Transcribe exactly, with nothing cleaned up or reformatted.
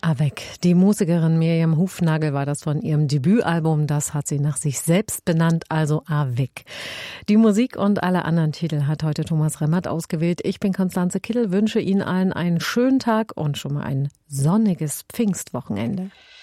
Avec. Die Musikerin Miriam Hufnagel war das von ihrem Debütalbum. Das hat sie nach sich selbst benannt, also Avec. Die Musik und alle anderen Titel hat heute Thomas Remmert ausgewählt. Ich bin Konstanze Kittel, wünsche Ihnen allen einen schönen Tag und schon mal ein sonniges Pfingstwochenende.